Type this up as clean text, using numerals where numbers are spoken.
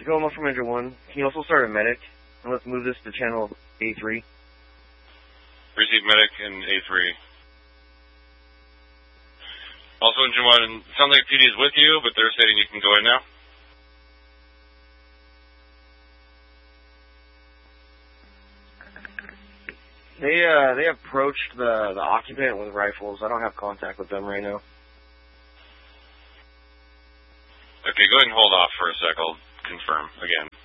Tacoma from Ranger 1. Can you also start a medic? And let's move this to channel A3. Receive medic in A3. Also, Engine 1, it sounds like PD is with you, but they're stating you can go in now. They approached the occupant with rifles. I don't have contact with them right now. Okay, go ahead and hold off for a sec. I'll confirm again.